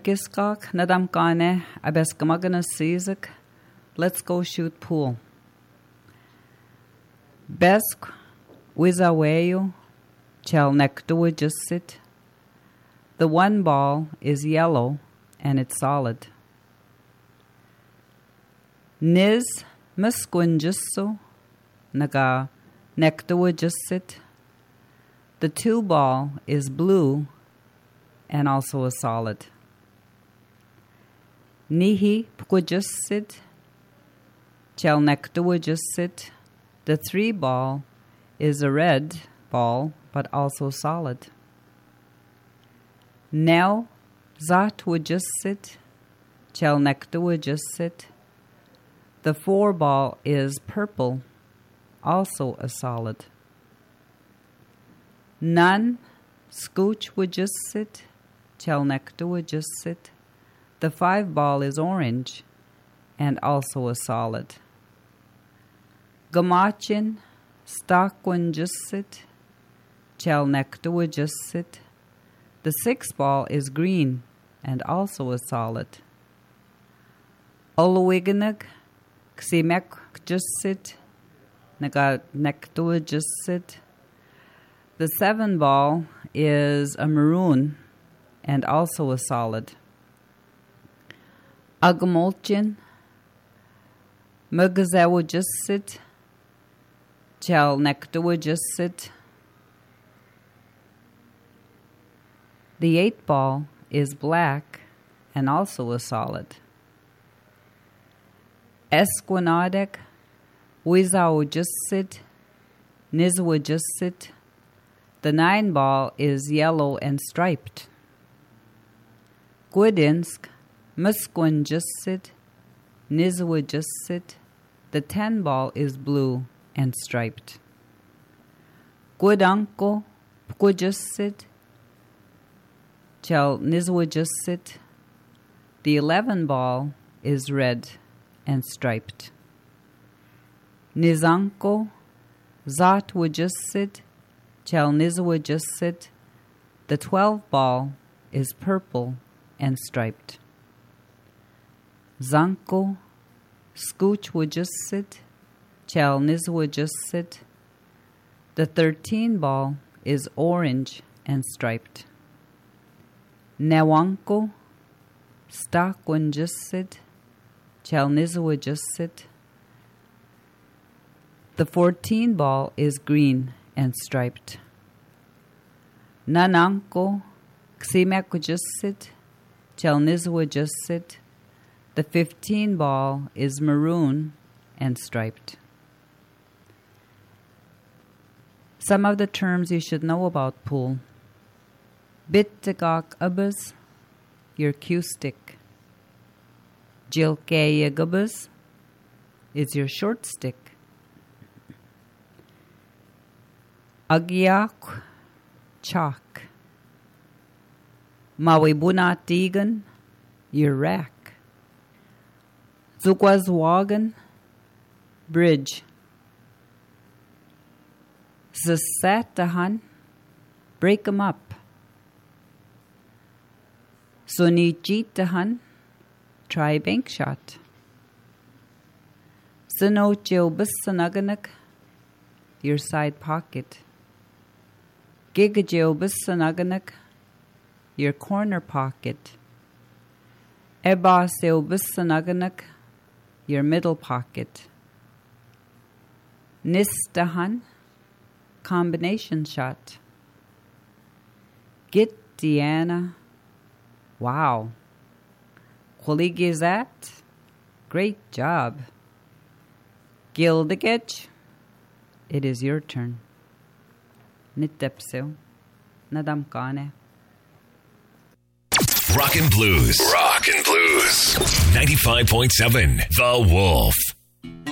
Giskok, Nadam Kane, Abeskamagana Sizak, let's go shoot pool. Besk, Wizawayo, Chel Nekdua just sit. The one ball is yellow and it's solid. Niz, Musquinjusso, Naga, Nekdua just sit. The two ball is blue and also a solid. Nihi Pquajusit, Chel Nekdua just sit. The three ball is a red ball but also solid. Nel Zat would just sit, Chel Nekdua just sit. The four ball is purple, also a solid. None Scooch would just sit, Chel Nekdua just sit. The five ball is orange and also a solid. Gamachin Stockwan just sit, Chel Nekdua just sit. The six ball is green and also a solid. Olowiganag Ximek just sit, Naga Nekdua just sit. The seven ball is a maroon and also a solid. Agamolchin Mugazawa just sit, Chel Nekdua just sit. The eight ball is black and also a solid. Esquinadek, Wizao just sit, Nizwa just sit. The nine ball is yellow and striped. Gwidinsk, Musquin just sit, Nizwa just sit. The 10 ball is blue and striped. Gwidanko, Pqua just sit, Chel Nizwa just sit. The 11 ball is red and striped. Nizanko, Zat would just sit, Chel Nizwa just sit. The 12 ball is purple and striped. Zanko, Scooch would just sit, Chel Nizwa just sit. The 13 ball is orange and striped. Newanko, Stockwan just sit, Chel Nizwa just sit. The 14 ball is green and striped. Nananko, Ximek just sit, Chel Nizwa just sit. The 15 ball is maroon and striped. Some of the terms you should know about pool. Bittegak ubbas, your cue stick. Jilkaya gubbas is your short stick. Agyak, chalk. Mawibunat digan, your rack. Zugwazwagan, bridge. Zasatahan, break 'em up. Sunijitahan, try bank shot. Sanocho bisanaganak, your side pocket. Gigajo bisanaganak, your corner pocket. Ebaseo bisanaganak, your middle pocket. Nistahan, combination shot. Get Deanna. Wow. Qualigizat. Great job. Gildagech. It is your turn. Nitepseo. Nadam Kane. Rockin' Blues. 95.7 The Wolf.